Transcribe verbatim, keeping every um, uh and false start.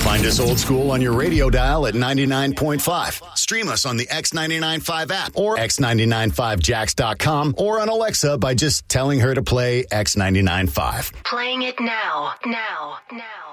Find us old school on your radio dial at ninety-nine point five. Stream us on the X ninety-nine point five app or x ninety-nine five jacks dot com or on Alexa by just telling her to play X ninety-nine point five. Playing it now, now, now.